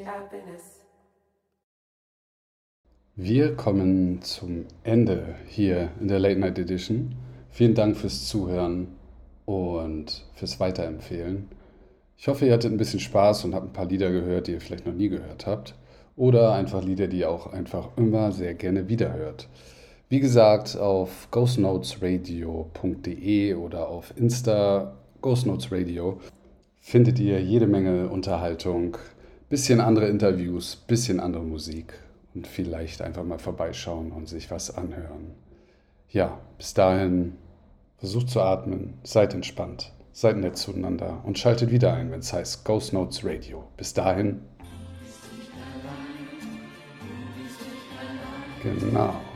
Wir kommen zum Ende hier in der Late Night Edition. Vielen Dank fürs Zuhören und fürs Weiterempfehlen. Ich hoffe, ihr hattet ein bisschen Spaß und habt ein paar Lieder gehört, die ihr vielleicht noch nie gehört habt. Oder einfach Lieder, die ihr auch einfach immer sehr gerne wiederhört. Wie gesagt, auf ghostnotesradio.de oder auf Insta ghostnotesradio findet ihr jede Menge Unterhaltung, bisschen andere Interviews, bisschen andere Musik und vielleicht einfach mal vorbeischauen und sich was anhören. Ja, bis dahin versucht zu atmen, seid entspannt, seid nett zueinander und schaltet wieder ein, wenn es heißt Ghost Notes Radio. Bis dahin. Genau.